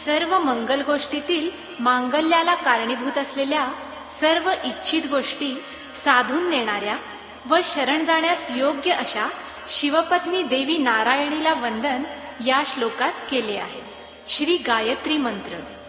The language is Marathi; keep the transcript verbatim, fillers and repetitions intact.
सर्व मंगल गोष्टीतील मांगल्याला कारणीभूत असलेल्या सर्व इच्छित गोष्टी साधून नेणाऱ्या व शरण जाण्यास योग्य अशा शिवपत्नी देवी नारायणीला वंदन या श्लोकात केले आहे. श्री गायत्री मंत्र.